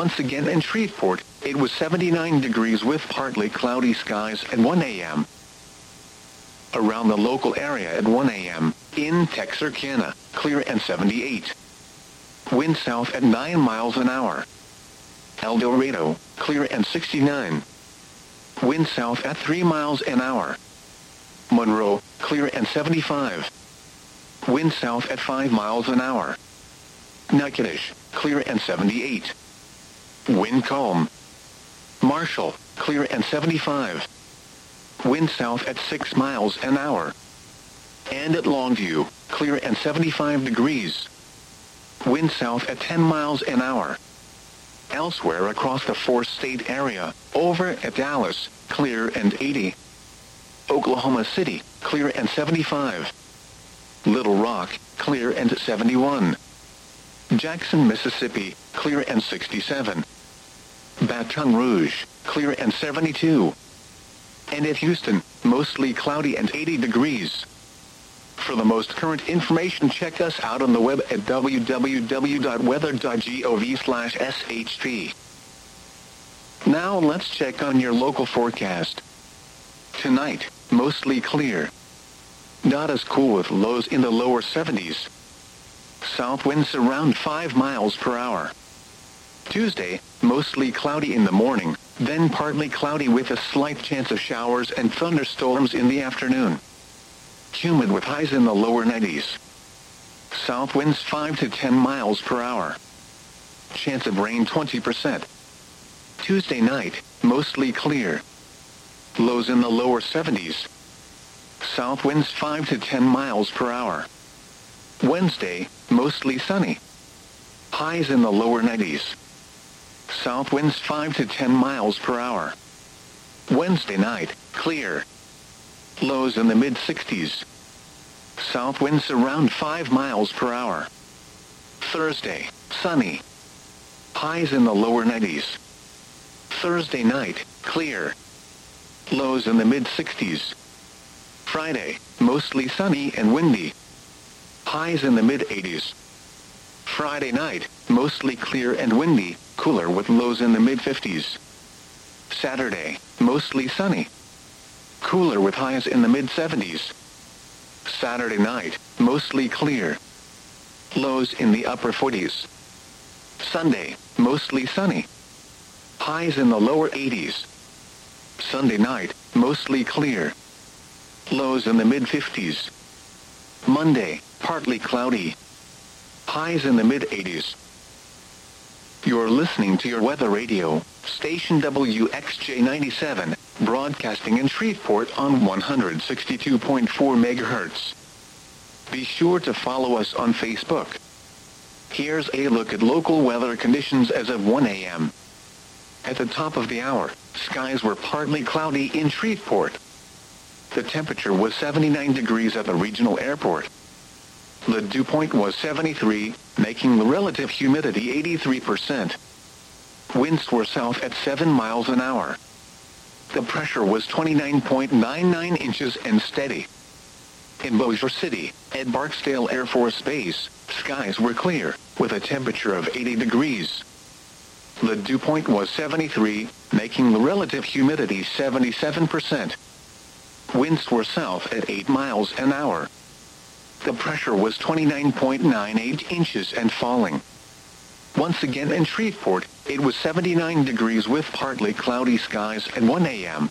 Once again in Shreveport, it was 79 degrees with partly cloudy skies at 1 a.m. Around the local area at 1 a.m., in Texarkana, clear and 78. Wind south at 9 miles an hour. El Dorado, clear and 69. Wind south at 3 miles an hour. Monroe, clear and 75. Wind south at 5 miles an hour. Natchitoches, clear and 78. Wind calm. Marshall, clear and 75. Wind south at 6 miles an hour. And at Longview, clear and 75 degrees. Wind south at 10 miles an hour. Elsewhere across the four-state area, over at Dallas, clear and 80. Oklahoma City, clear and 75. Little Rock, clear and 71. Jackson, Mississippi, clear and 67. Baton Rouge, clear and 72. And at Houston, mostly cloudy and 80 degrees. For the most current information, check us out on the web at www.weather.gov/SHP. Now let's check on your local forecast. Tonight, mostly clear. Not as cool with lows in the lower 70s. South winds around 5 miles per hour. Tuesday, mostly cloudy in the morning, then partly cloudy with a slight chance of showers and thunderstorms in the afternoon. Humid with highs in the lower 90s. South winds 5 to 10 miles per hour. Chance of rain 20%. Tuesday night, mostly clear. Lows in the lower 70s. South winds 5 to 10 miles per hour. Wednesday, mostly sunny. Highs in the lower 90s. South winds 5 to 10 miles per hour. Wednesday night, clear. Lows in the mid-60s. South winds around 5 miles per hour. Thursday, sunny. Highs in the lower 90s. Thursday night, clear. Lows in the mid-60s. Friday, mostly sunny and windy. Highs in the mid-80s. Friday night, mostly clear and windy, cooler with lows in the mid-50s. Saturday, mostly sunny. Cooler with highs in the mid-70s. Saturday night, mostly clear. Lows in the upper 40s. Sunday, mostly sunny. Highs in the lower 80s. Sunday night, mostly clear. Lows in the mid-50s. Monday, partly cloudy. Highs in the mid-80s. You're listening to your weather radio, station WXJ97, broadcasting in Shreveport on 162.4 MHz. Be sure to follow us on Facebook. Here's a look at local weather conditions as of 1 a.m. At the top of the hour, skies were partly cloudy in Shreveport. The temperature was 79 degrees at the regional airport. The dew point was 73, making the relative humidity 83%. Winds were south at 7 miles an hour. The pressure was 29.99 inches and steady. In Bossier City, at Barksdale Air Force Base, skies were clear, with a temperature of 80 degrees. The dew point was 73, making the relative humidity 77%. Winds were south at 8 miles an hour. The pressure was 29.98 inches and falling. Once again in Shreveport, it was 79 degrees with partly cloudy skies at 1 a.m.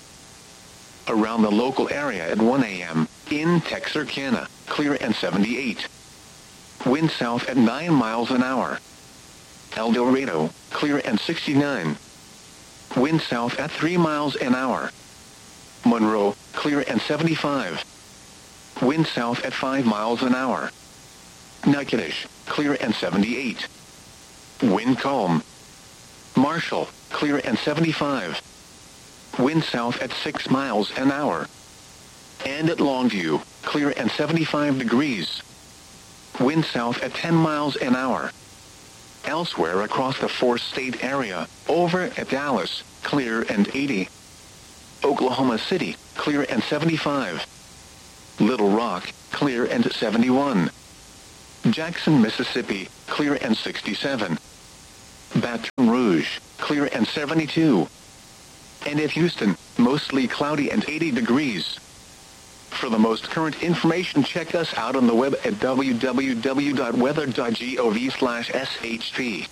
Around the local area at 1 a.m., in Texarkana, clear and 78. Wind south at 9 miles an hour. El Dorado, clear and 69. Wind south at 3 miles an hour. Monroe, clear and 75. Wind south at 5 miles an hour. Natchitoches, clear and 78. Wind calm. Marshall, clear and 75. Wind south at 6 miles an hour. And at Longview, clear and 75 degrees. Wind south at 10 miles an hour. Elsewhere across the four-state area, over at Dallas, clear and 80. Oklahoma City, clear and 75. Little Rock, clear and 71. Jackson, Mississippi, clear and 67. Baton Rouge, Rouge, clear and 72. And at Houston, mostly cloudy and 80 degrees. For the most current information, check us out on the web at www.weather.gov/SHP.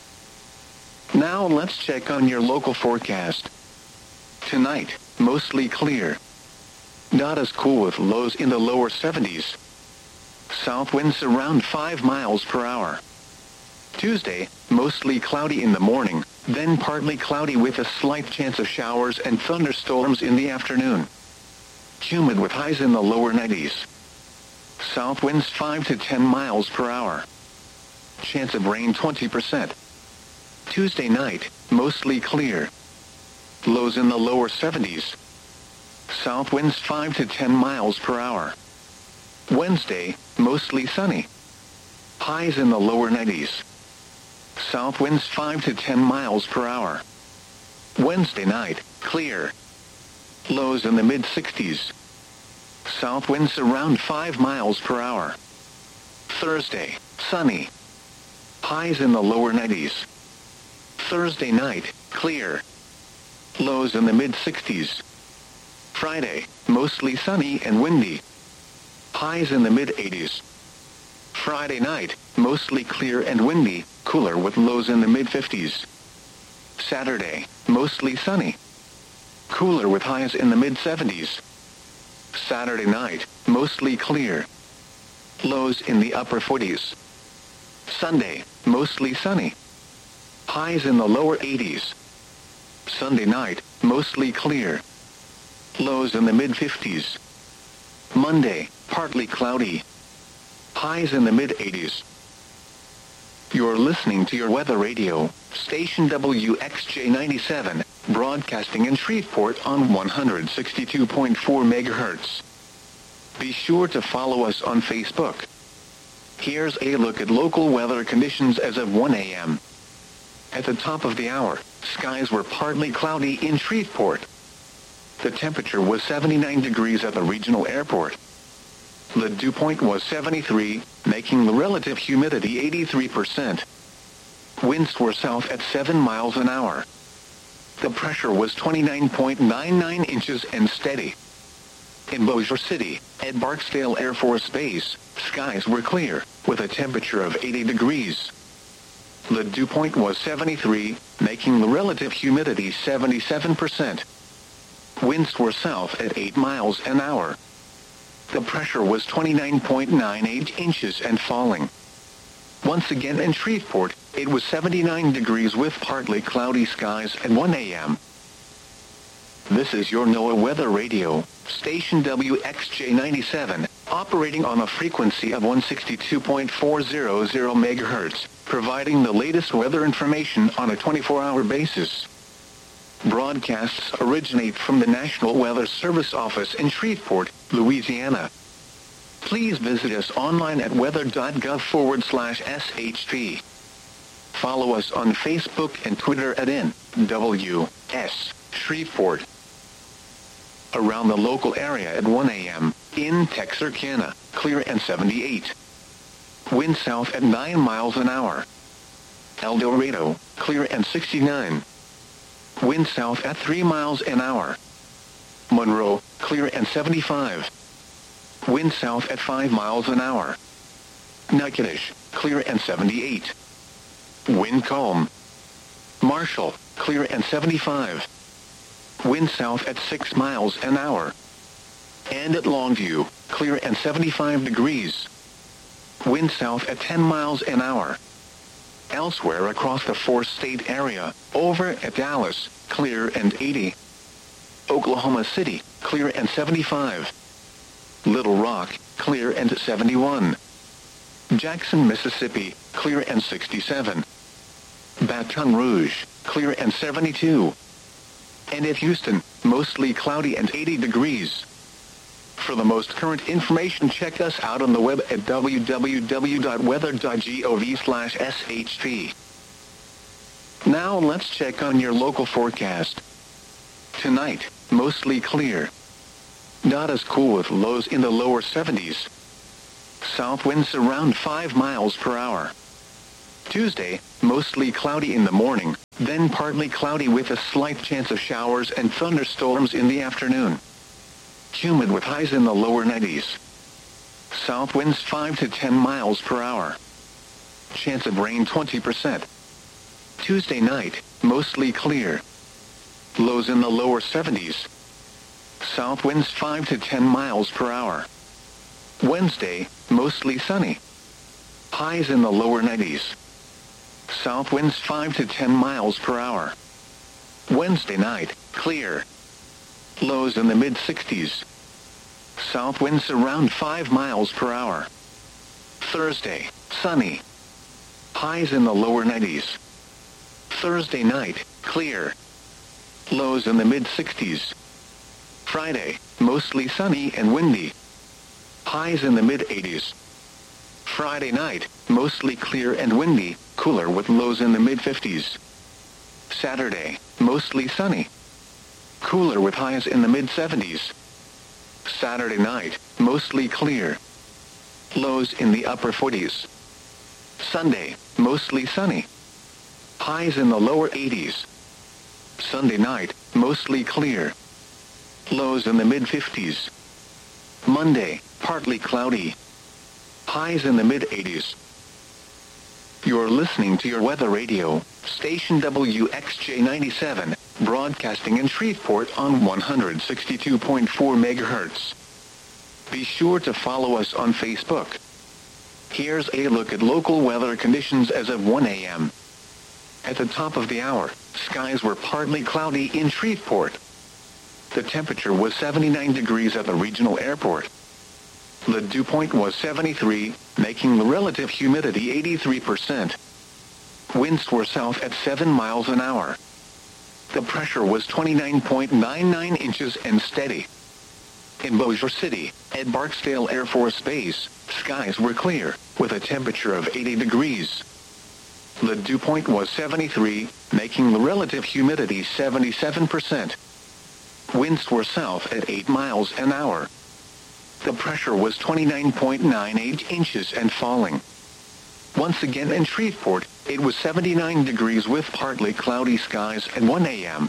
Now let's check on your local forecast. Tonight, mostly clear. Not as cool with lows in the lower 70s. South winds around 5 miles per hour. Tuesday, mostly cloudy in the morning, then partly cloudy with a slight chance of showers and thunderstorms in the afternoon. Humid with highs in the lower 90s. South winds 5 to 10 miles per hour. Chance of rain 20%. Tuesday night, mostly clear. Lows in the lower 70s. South winds 5 to 10 miles per hour. Wednesday, mostly sunny. Highs in the lower 90s. South winds 5 to 10 miles per hour. Wednesday night, clear. Lows in the mid-60s. South winds around 5 miles per hour. Thursday, sunny. Highs in the lower 90s. Thursday night, clear. Lows in the mid-60s. Friday, mostly sunny and windy. Highs in the mid-80s. Friday night, mostly clear and windy, cooler with lows in the mid-50s. Saturday, mostly sunny. Cooler with highs in the mid-70s. Saturday night, mostly clear. Lows in the upper 40s. Sunday, mostly sunny. Highs in the lower 80s. Sunday night, mostly clear. Lows in the mid-50s. Monday, partly cloudy. Highs in the mid-80s. You're listening to your weather radio, station WXJ97, broadcasting in Shreveport on 162.4 megahertz. Be sure to follow us on Facebook. Here's a look at local weather conditions as of 1 a.m. At the top of the hour, skies were partly cloudy in Shreveport. The temperature was 79 degrees at the regional airport. The dew point was 73, making the relative humidity 83%. Winds were south at 7 miles an hour. The pressure was 29.99 inches and steady. In Bossier City, at Barksdale Air Force Base, skies were clear, with a temperature of 80 degrees. The dew point was 73, making the relative humidity 77%. Winds were south at 8 miles an hour. The pressure was 29.98 inches and falling. Once again in Shreveport, it was 79 degrees with partly cloudy skies at 1 a.m. This is your NOAA Weather Radio, station WXJ97, operating on a frequency of 162.400 megahertz, providing the latest weather information on a 24-hour basis. Broadcasts originate from the National Weather Service office in Shreveport, Louisiana. Please visit us online at weather.gov/SHP. Follow us on Facebook and Twitter at NWS Shreveport. Around the local area at 1 a.m., in Texarkana, clear and 78. Wind south at 9 miles an hour. El Dorado, clear and 69. Wind south at 3 miles an hour. Monroe, clear and 75. Wind south at 5 miles an hour. Natchitoches, clear and 78. Wind calm. Marshall, clear and 75. Wind south at 6 miles an hour. And at Longview, clear and 75 degrees. Wind south at 10 miles an hour. Elsewhere across the four-state area, over at Dallas, clear and 80. Oklahoma City, clear and 75. Little Rock, clear and 71. Jackson, Mississippi, clear and 67. Baton Rouge, clear and 72. And at Houston, mostly cloudy and 80 degrees. For the most current information, check us out on the web at www.weather.gov/SHP. Now let's check on your local forecast. Tonight, mostly clear. Not as cool with lows in the lower 70s. South winds around 5 miles per hour. Tuesday, mostly cloudy in the morning, then partly cloudy with a slight chance of showers and thunderstorms in the afternoon. Humid with highs in the lower 90s. South winds 5 to 10 miles per hour. Chance of rain 20%. Tuesday night, mostly clear. Lows in the lower 70s. South winds 5 to 10 miles per hour. Wednesday, mostly sunny. Highs in the lower 90s. South winds 5 to 10 miles per hour. Wednesday night, clear. Lows in the mid-60s. South winds around 5 miles per hour. Thursday, sunny. Highs in the lower 90s. Thursday night, clear. Lows in the mid-60s. Friday, mostly sunny and windy. Highs in the mid-80s. Friday night, mostly clear and windy, cooler with lows in the mid-50s. Saturday, mostly sunny. Cooler with highs in the mid-70s. Saturday night, mostly clear. Lows in the upper 40s. Sunday, mostly sunny. Highs in the lower 80s. Sunday night, mostly clear. Lows in the mid-50s. Monday, partly cloudy. Highs in the mid-80s. You're listening to your weather radio, station WXJ97, broadcasting in Shreveport on 162.4 MHz. Be sure to follow us on Facebook. Here's a look at local weather conditions as of 1 a.m. At the top of the hour, skies were partly cloudy in Shreveport. The temperature was 79 degrees at the regional airport. The dew point was 73, making the relative humidity 83%. Winds were south at 7 miles an hour. The pressure was 29.99 inches and steady. In Bossier City, at Barksdale Air Force Base, skies were clear, with a temperature of 80 degrees. The dew point was 73, making the relative humidity 77%. Winds were south at 8 miles an hour. The pressure was 29.98 inches and falling. Once again in Shreveport, it was 79 degrees with partly cloudy skies at 1 a.m.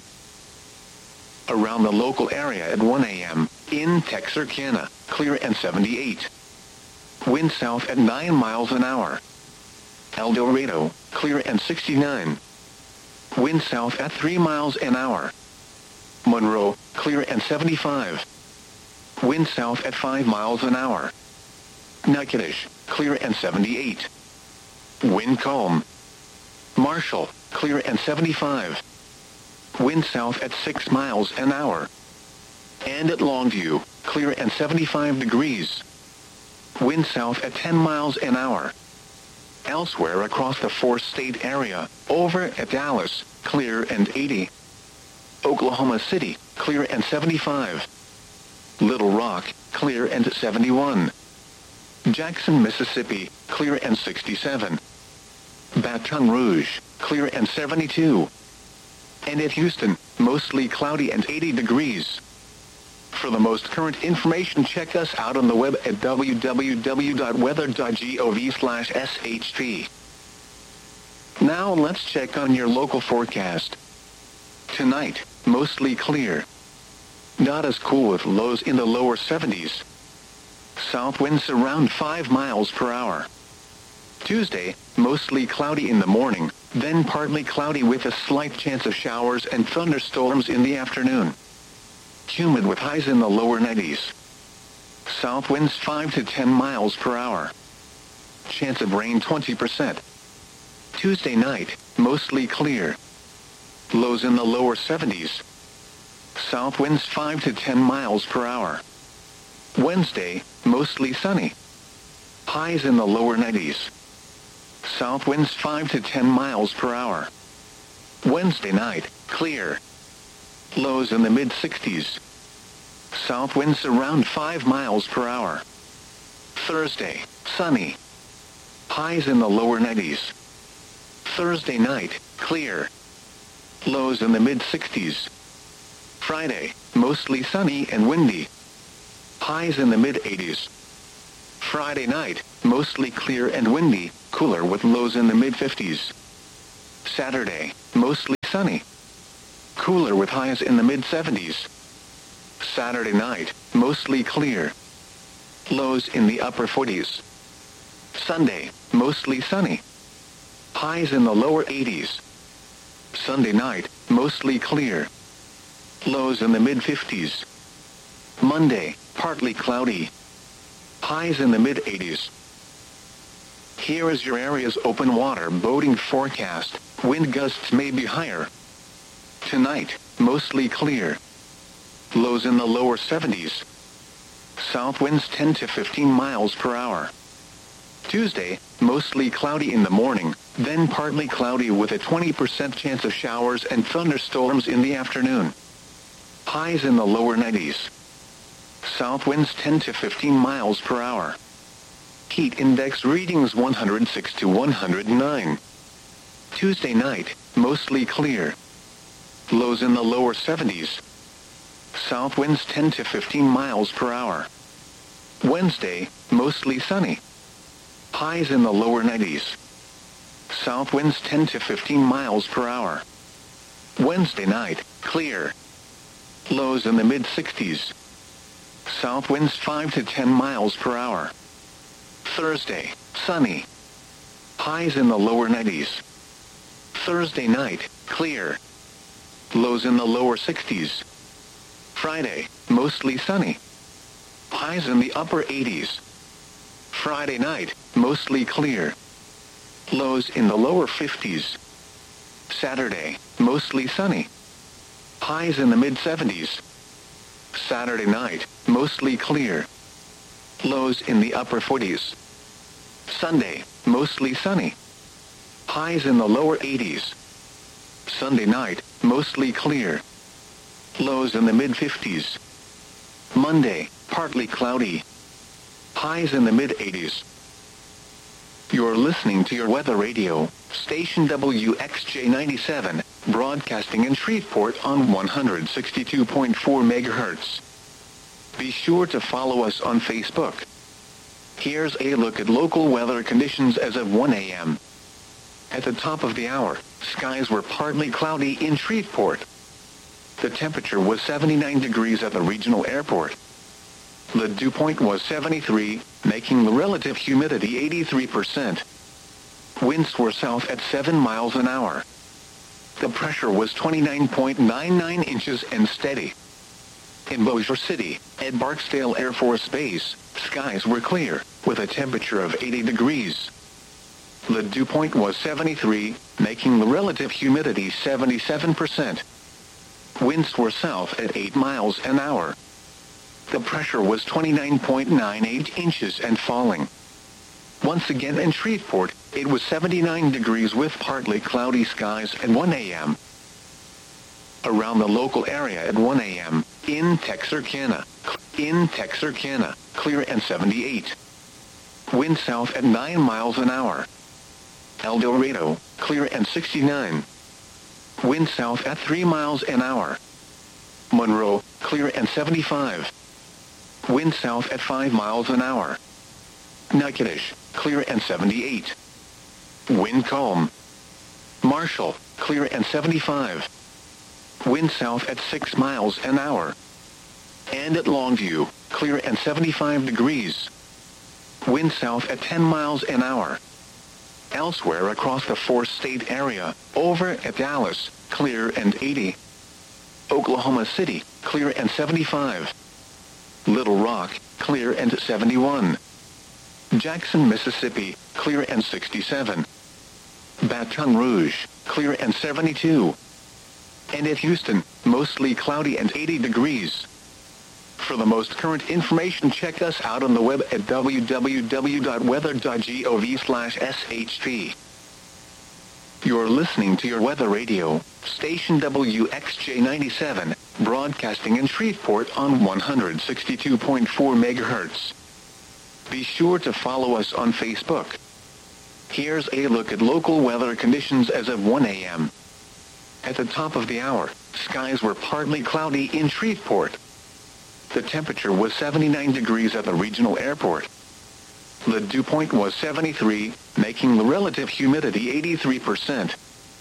Around the local area at 1 a.m., in Texarkana, clear and 78. Wind south at 9 miles an hour. El Dorado, clear and 69. Wind south at 3 miles an hour. Monroe, clear and 75. Wind south at 5 miles an hour. Natchitoches, clear and 78. Wind calm. Marshall, clear and 75. Wind south at 6 miles an hour. And at Longview, clear and 75 degrees. Wind south at 10 miles an hour. Elsewhere across the four-state area, over at Dallas, clear and 80. Oklahoma City, clear and 75. Little Rock, clear and 71. Jackson, Mississippi, clear and 67. Baton Rouge, clear and 72. And at Houston, mostly cloudy and 80 degrees. For the most current information, check us out on the web at www.weather.gov/SHP. Now let's check on your local forecast. Tonight, mostly clear. Not as cool with lows in the lower 70s. South winds around 5 miles per hour. Tuesday, mostly cloudy in the morning, then partly cloudy with a slight chance of showers and thunderstorms in the afternoon. Humid with highs in the lower 90s. South winds 5 to 10 miles per hour. Chance of rain 20%. Tuesday night, mostly clear. Lows in the lower 70s. South winds 5 to 10 miles per hour. Wednesday, mostly sunny. Highs in the lower 90s. South winds 5 to 10 miles per hour. Wednesday night, clear. Lows in the mid-60s. South winds around 5 miles per hour. Thursday, sunny. Highs in the lower 90s. Thursday night, clear. Lows in the mid-60s. Friday, mostly sunny and windy. Highs in the mid-80s. Friday night, mostly clear and windy, cooler with lows in the mid-50s. Saturday, mostly sunny. Cooler with highs in the mid-70s. Saturday night, mostly clear. Lows in the upper 40s. Sunday, mostly sunny. Highs in the lower 80s. Sunday night, mostly clear. Lows in the mid-50s. Monday, partly cloudy. Highs in the mid-80s. Here is your area's open water boating forecast. Wind gusts may be higher. Tonight, mostly clear. Lows in the lower 70s. South winds 10 to 15 miles per hour. Tuesday, mostly cloudy in the morning, then partly cloudy with a 20% chance of showers and thunderstorms in the afternoon. Highs in the lower 90s. South winds 10 to 15 miles per hour. Heat index readings 106 to 109. Tuesday night, mostly clear. Lows in the lower 70s. South winds 10 to 15 miles per hour. Wednesday, mostly sunny. Highs in the lower 90s. South winds 10 to 15 miles per hour. Wednesday night, clear. Lows in the mid-60s. South winds 5 to 10 miles per hour. Thursday, sunny. Highs in the lower 90s. Thursday night, clear. Lows in the lower 60s. Friday, mostly sunny. Highs in the upper 80s. Friday night, mostly clear. Lows in the lower 50s. Saturday, mostly sunny. Highs in the mid-70s. Saturday night, mostly clear. Lows in the upper 40s. Sunday, mostly sunny. Highs in the lower 80s. Sunday night, mostly clear. Lows in the mid-50s. Monday, partly cloudy. Highs in the mid-80s. You're listening to your weather radio, station WXJ97, broadcasting in Shreveport on 162.4 MHz. Be sure to follow us on Facebook. Here's a look at local weather conditions as of 1 a.m. At the top of the hour, skies were partly cloudy in Shreveport. The temperature was 79 degrees at the regional airport. The dew point was 73, making the relative humidity 83%. Winds were south at 7 miles an hour. The pressure was 29.99 inches and steady. In Bossier City, at Barksdale Air Force Base, skies were clear, with a temperature of 80 degrees. The dew point was 73, making the relative humidity 77%. Winds were south at 8 miles an hour. The pressure was 29.98 inches and falling. Once again in Shreveport, it was 79 degrees with partly cloudy skies at 1 a.m. Around the local area at 1 a.m., in Texarkana, clear and 78. Wind south at 9 miles an hour. El Dorado, clear and 69. Wind south at 3 miles an hour. Monroe, clear and 75. Wind south at 5 miles an hour. Natchitoches, clear and 78. Wind calm. Marshall, clear and 75. Wind south at 6 miles an hour. And at Longview, clear and 75 degrees. Wind south at 10 miles an hour. Elsewhere across the four-state area, over at Dallas, clear and 80. Oklahoma City, clear and 75. Little Rock, clear and 71. Jackson, Mississippi, clear and 67. Baton Rouge, clear and 72. And at Houston, mostly cloudy and 80 degrees. For the most current information, check us out on the web at www.weather.gov/SHP. You're listening to your weather radio, station WXJ97, broadcasting in Shreveport on 162.4 MHz. Be sure to follow us on Facebook. Here's a look at local weather conditions as of 1 a.m. At the top of the hour, skies were partly cloudy in Shreveport. The temperature was 79 degrees at the regional airport. The dew point was 73, making the relative humidity 83%.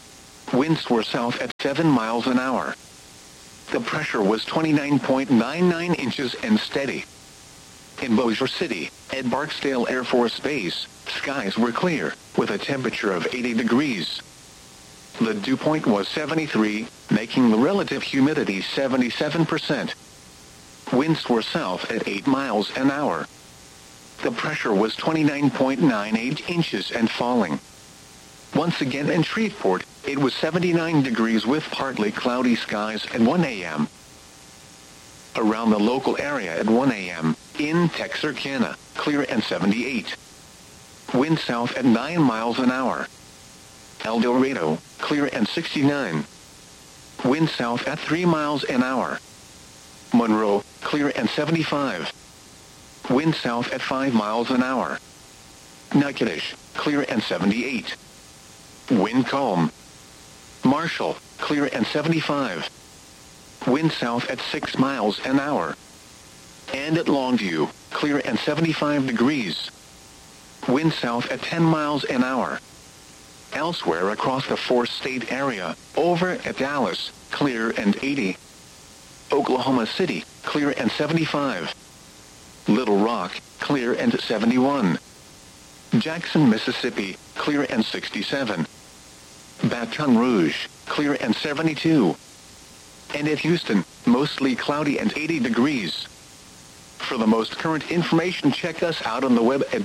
Winds were south at 7 miles an hour. The pressure was 29.99 inches and steady. In Bossier City, at Barksdale Air Force Base, skies were clear, with a temperature of 80 degrees. The dew point was 73, making the relative humidity 77%. Winds were south at 8 miles an hour. The pressure was 29.98 inches and falling. Once again in Shreveport, it was 79 degrees with partly cloudy skies at 1 a.m. Around the local area at 1 a.m., in Texarkana, clear and 78. Wind south at 9 miles an hour. El Dorado, clear and 69. Wind south at 3 miles an hour. Monroe, clear and 75. Wind south at 5 miles an hour. Natchitoches, clear and 78. Wind calm. Marshall, clear and 75. Wind south at 6 miles an hour. And at Longview, clear and 75 degrees. Wind south at 10 miles an hour. Elsewhere across the four-state area, over at Dallas, clear and 80. Oklahoma City, clear and 75. Little Rock, clear and 71. Jackson, Mississippi, clear and 67. Baton Rouge, clear and 72. And at Houston, mostly cloudy and 80 degrees. For the most current information, check us out on the web at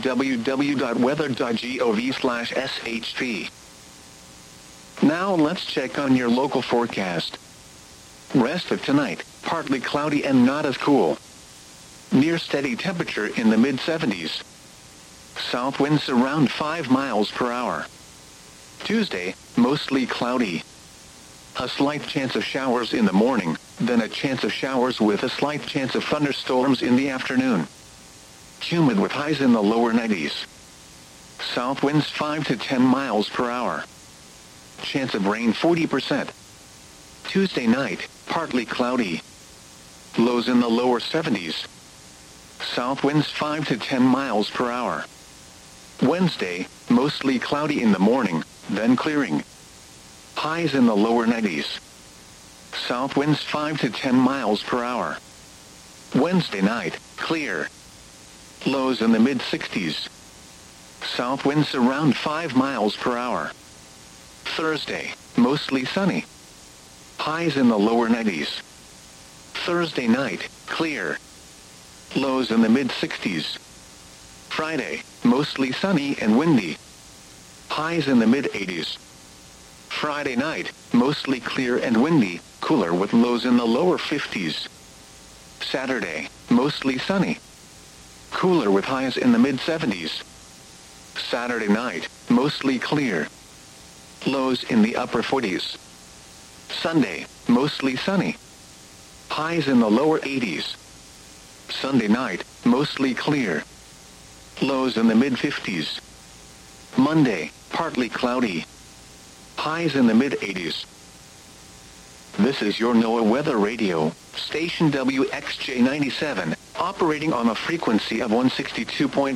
www.weather.gov/shp. Now let's check on your local forecast. Rest of tonight, partly cloudy and not as cool. Near steady temperature in the mid-70s. South winds around 5 miles per hour. Tuesday, mostly cloudy. A slight chance of showers in the morning, then a chance of showers with a slight chance of thunderstorms in the afternoon. Humid with highs in the lower 90s. South winds 5 to 10 miles per hour. Chance of rain 40%. Tuesday night, partly cloudy. Lows in the lower 70s. South winds 5 to 10 miles per hour. Wednesday, mostly cloudy in the morning, then clearing. Highs in the lower 90s. South winds 5 to 10 miles per hour. Wednesday night, clear. Lows in the mid-60s. South winds around 5 miles per hour. Thursday, mostly sunny. Highs in the lower 90s. Thursday night, clear. Lows in the mid-60s. Friday, mostly sunny and windy. Highs in the mid-80s. Friday night, mostly clear and windy, cooler with lows in the lower 50s. Saturday, mostly sunny. Cooler with highs in the mid-70s. Saturday night, mostly clear. Lows in the upper 40s. Sunday, mostly sunny. Highs in the lower 80s. Sunday night, mostly clear. Lows in the mid-50s. Monday, partly cloudy. Highs in the mid-80s. This is your NOAA Weather Radio, station WXJ97, operating on a frequency of 162.400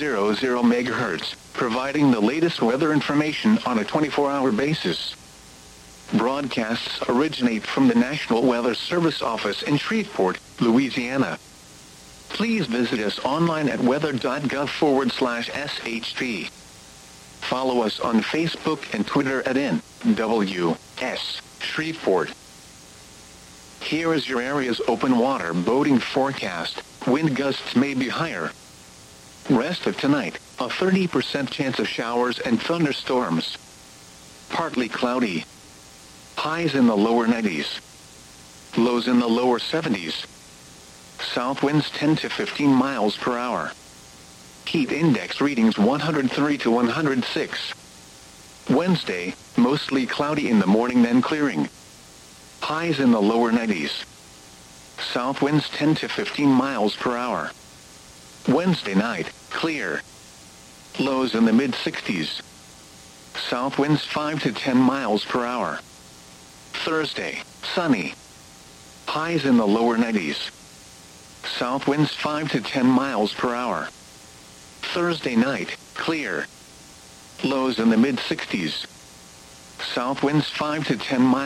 MHz, providing the latest weather information on a 24-hour basis. Broadcasts originate from the National Weather Service office in Shreveport, Louisiana. Please visit us online at weather.gov/shp. Follow us on Facebook and Twitter at NWS Shreveport. Here is your area's open water boating forecast. Wind gusts may be higher. Rest of tonight, a 30% chance of showers and thunderstorms. Partly cloudy. Highs in the lower 90s. Lows in the lower 70s. South winds 10 to 15 miles per hour. Heat index readings 103 to 106. Wednesday, mostly cloudy in the morning then clearing. Highs in the lower 90s. South winds 10 to 15 miles per hour. Wednesday night, clear. Lows in the mid-60s. South winds 5 to 10 miles per hour. Thursday, sunny. Highs in the lower 90s. South winds 5 to 10 miles per hour. Thursday night, clear. Lows in the mid-60s. South winds 5 to 10 miles.